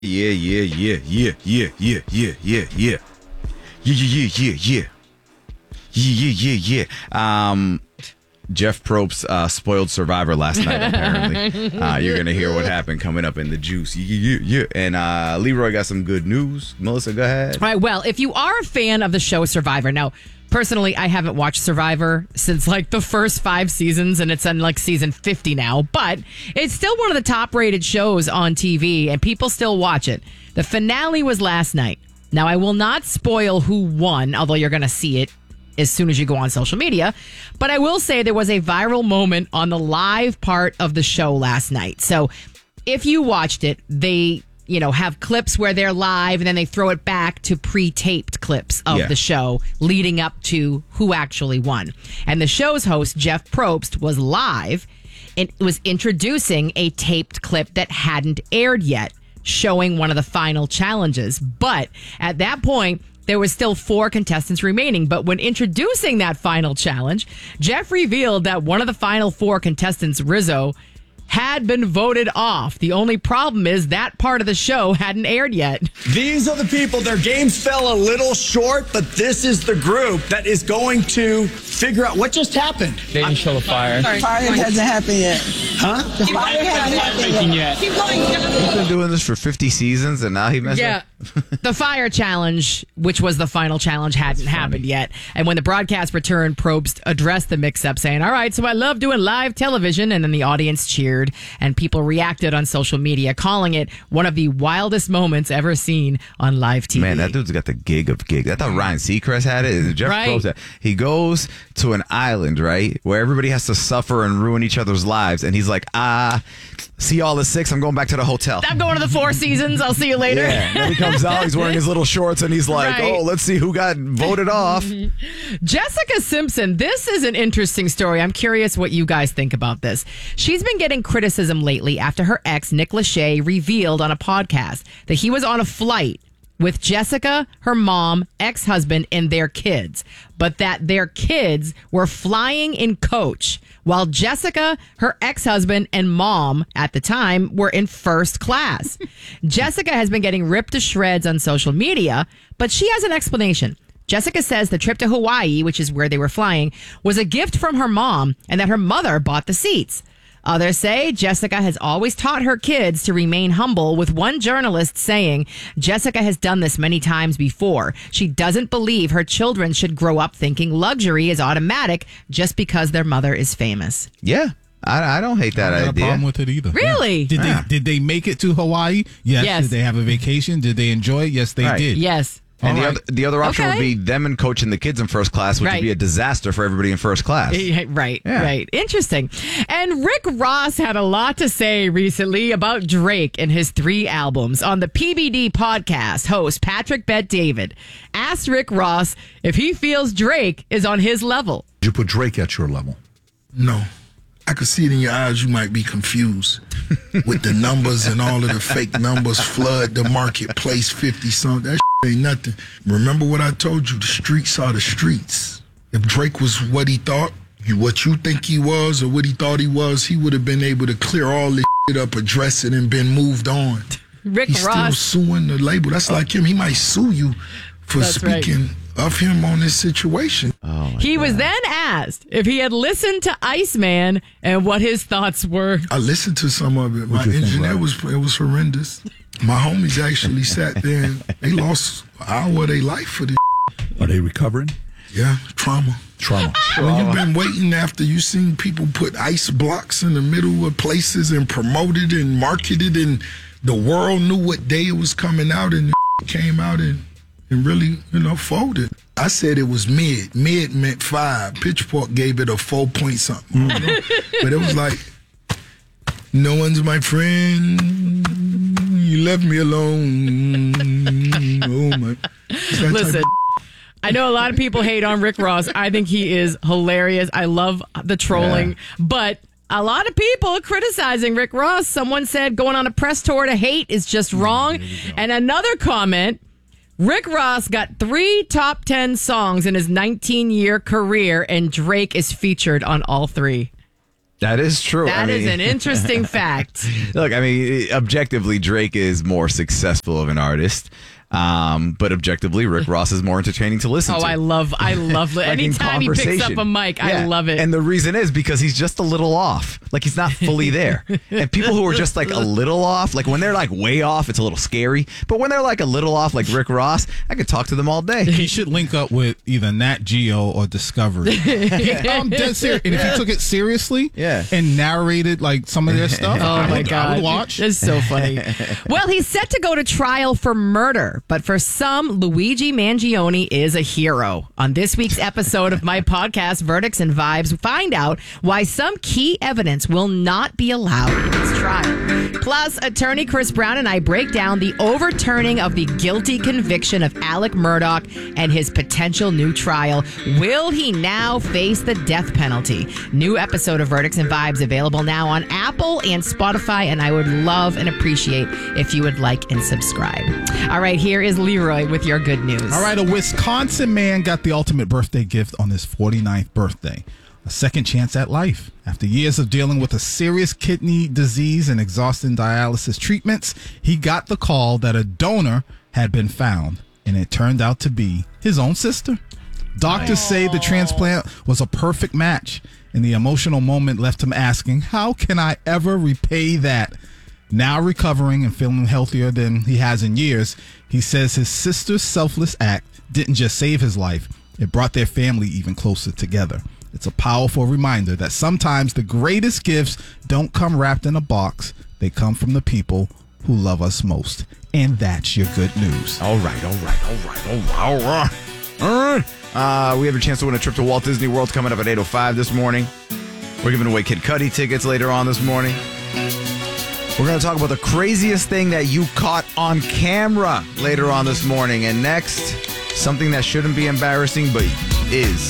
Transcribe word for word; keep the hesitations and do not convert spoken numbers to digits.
Yeah, yeah, yeah, yeah, yeah, yeah, yeah, yeah, yeah. Yeah, yeah, yeah, yeah. Yeah, yeah, yeah, yeah. Um, Jeff Probst uh, spoiled Survivor last night, apparently. uh, you're going to hear what happened coming up in the juice. Yeah, yeah, yeah. And uh, Leroy got some good news. Melissa, go ahead. All right, well, if you are a fan of the show Survivor, now, personally, I haven't watched Survivor since like the first five seasons, and it's on like season fifty now, but it's still one of the top rated shows on T V, and people still watch it. The finale was last night. Now, I will not spoil who won, although you're going to see it as soon as you go on social media. But I will say there was a viral moment on the live part of the show last night. So if you watched it, they, you know, have clips where they're live and then they throw it back to pre-taped clips of Yeah. the show leading up to who actually won. And the show's host, Jeff Probst, was live and was introducing a taped clip that hadn't aired yet, showing one of the final challenges. But at that point, there was still four contestants remaining. But when introducing that final challenge, Jeff revealed that one of the final four contestants, Rizzo, had been voted off. The only problem is that part of the show hadn't aired yet. These are the people, their games fell a little short, but this is the group that is going to figure out what just happened. They didn't show the fire. Fire hasn't happened yet. Huh? The fire hasn't happened yet. He's been doing this for fifty seasons, and now he messed Yeah. up. The fire challenge, which was the final challenge, hadn't happened yet. And when the broadcast returned, Probst addressed the mix-up, saying, all right, so I love doing live television. And then the audience cheered, and people reacted on social media, calling it one of the wildest moments ever seen on live T V. Man, that dude's got the gig of gigs. I thought Ryan Seacrest had it. Jeff Right. Probst had it. He goes to an island, right, where everybody has to suffer and ruin each other's lives. And he's like, ah, see y'all at six. I'm going back to the hotel. I'm going to the Four Seasons. I'll see you later. Yeah. And then he comes out, he's wearing his little shorts, and he's like, Right. oh, let's see who got voted off. Jessica Simpson, this is an interesting story. I'm curious what you guys think about this. She's been getting criticism lately after her ex, Nick Lachey, revealed on a podcast that he was on a flight with Jessica, her mom, ex-husband, and their kids, but that their kids were flying in coach while Jessica, her ex-husband, and mom at the time were in first class. Jessica has been getting ripped to shreds on social media, but she has an explanation. Jessica says the trip to Hawaii, which is where they were flying, was a gift from her mom and that her mother bought the seats. Others say Jessica has always taught her kids to remain humble, with one journalist saying Jessica has done this many times before. She doesn't believe her children should grow up thinking luxury is automatic just because their mother is famous. Yeah. I, I don't hate that I don't have idea. a problem with it either. Really? Yeah. Did Yeah. they did they make it to Hawaii? Yes. Yes. Did they have a vacation? Did they enjoy it? Yes, they Right. did. Yes. And the All other, right. the other option Okay. would be them and coaching the kids in first class, which Right. would be a disaster for everybody in first class. Yeah, Right, Yeah. right. Interesting. And Rick Ross had a lot to say recently about Drake and his three albums. On the P B D podcast, host Patrick Bet-David asked Rick Ross if he feels Drake is on his level. Did you put Drake at your level? No. I could see it in your eyes. You might be confused with the numbers and all of the fake numbers flood the marketplace fifty something. That shit ain't nothing. Remember what I told you? The streets are the streets. If Drake was what he thought, you what you think he was or what he thought he was, he would have been able to clear all this shit up, address it, and been moved on. Rick He's Ross. still suing the label. That's like him. He might sue you for That's right. speaking of him on this situation. He was then asked if he had listened to Iceman and what his thoughts were. I listened to some of it. My you think engineer about it? was it was horrendous. My homies actually sat there and they lost an hour of their life for this. Are they recovering? Yeah, trauma. Trauma. When you've been waiting after you seen people put ice blocks in the middle of places and promoted and marketed and the world knew what day it was coming out and it came out and, and really, you know, folded. I said it was mid. Mid meant five. Pitchfork gave it a four point something. You know? But it was like, no one's my friend. You left me alone. Oh my. It's that type Listen, of- I know a lot of people hate on Rick Ross. I think he is hilarious. I love the trolling, Yeah. but a lot of people are criticizing Rick Ross. Someone said going on a press tour to hate is just wrong. And another comment, Rick Ross got three top ten songs in his nineteen-year career, and Drake is featured on all three. That is true. That I is mean, an interesting fact. Look, I mean, objectively, Drake is more successful of an artist. Um, but objectively, Rick Ross is more entertaining to listen Oh, to. I love, I love it. Like in Anytime he picks up conversation. a mic, I Yeah. love it. And the reason is because he's just a little off. Like he's not fully there. And people who are just like a little off, like when they're like way off, it's a little scary. But when they're like a little off, like Rick Ross, I could talk to them all day. He should link up with either Nat Geo or Discovery. I'm dead serious. And if he took it seriously Yeah. and narrated like some of their stuff, Oh I my would, God. I would watch. That's so funny. Well, he's set to go to trial for murder, but for some, Luigi Mangione is a hero. On this week's episode of my podcast, Verdicts and Vibes, find out why some key evidence will not be allowed in his trial. Plus, attorney Chris Brown and I break down the overturning of the guilty conviction of Alec Murdaugh and his potential new trial. Will he now face the death penalty? New episode of Verdicts and Vibes available now on Apple and Spotify, and I would love and appreciate if you would like and subscribe. All right, here is Leroy with your good news. All right, a Wisconsin man got the ultimate birthday gift on his forty-ninth birthday. A second chance at life. After years of dealing with a serious kidney disease and exhausting dialysis treatments, he got the call that a donor had been found, and it turned out to be his own sister. Doctors say the transplant was a perfect match, and the emotional moment left him asking, how can I ever repay that? Now recovering and feeling healthier than he has in years, he says his sister's selfless act didn't just save his life, it brought their family even closer together. It's a powerful reminder that sometimes the greatest gifts don't come wrapped in a box. They come from the people who love us most. And that's your good news. All right, all right, all right, all right, all right. All right. Uh, we have a chance to win a trip to Walt Disney World coming up at eight oh five this morning. We're giving away Kid Cudi tickets later on this morning. We're going to talk about the craziest thing that you caught on camera later on this morning. And next, something that shouldn't be embarrassing, but is.